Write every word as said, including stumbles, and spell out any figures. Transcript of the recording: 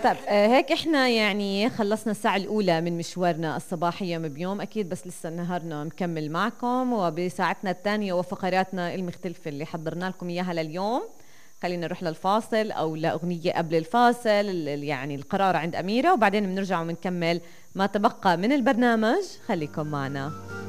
طيب آه، هيك احنا يعني خلصنا الساعة الأولى من مشوارنا الصباحي يوم بيوم، أكيد بس لسه نهارنا مكمل معكم، وبساعتنا الثانية وفقراتنا المختلفة اللي حضرنا لكم إياها لليوم. خلينا نروح للفاصل أو لأغنية قبل الفاصل، ال- يعني القرار عند أميرة، وبعدين بنرجع وبنكمل ما تبقى من البرنامج. خليكم معنا.